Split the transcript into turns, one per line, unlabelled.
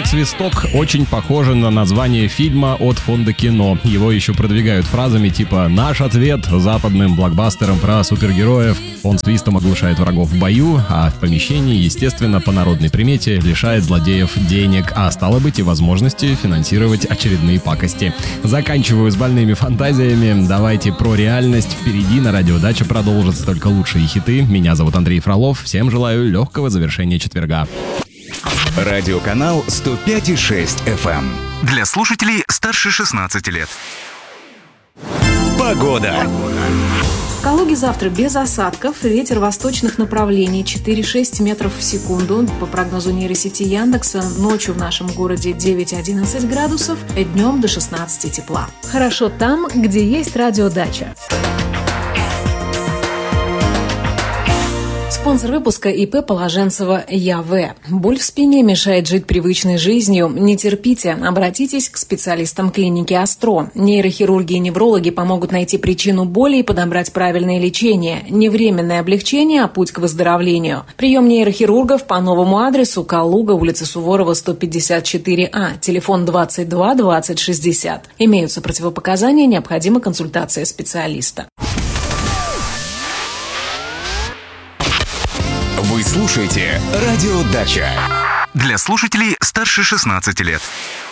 как свисток, очень похоже на название фильма от фонда кино. Его еще продвигают фразами типа «Наш ответ западным блокбастерам про супергероев». Он свистом оглушает врагов в бою, а в помещении, естественно, по народной примете лишает злодеев денег, а стало быть и возможности финансировать очередные пакости. Заканчиваю с больными фантазиями. Давайте про реальность. Впереди на Радиодаче продолжатся только лучшие хиты. Меня зовут Андрей Фролов. Всем желаю легкого завершения четверга.
Радиоканал 105,6 FM. Для слушателей старше 16 лет. Погода.
В Калуге завтра без осадков, ветер восточных направлений 4-6 метров в секунду. По прогнозу нейросети Яндекса, ночью в нашем городе 9-11 градусов, днем до 16 тепла. Хорошо там, где есть радиодача. Спонсор выпуска ИП Положенцева ЯВ. Боль в спине мешает жить привычной жизнью. Не терпите, обратитесь к специалистам клиники Астро. Нейрохирурги и неврологи помогут найти причину боли и подобрать правильное лечение. Не временное облегчение, а путь к выздоровлению. Прием нейрохирургов по новому адресу: Калуга, улица Суворова, 154А, телефон 22 20 60. Имеются противопоказания, необходима консультация специалиста.
Вы слушаете «Радиодача» для слушателей старше 16 лет.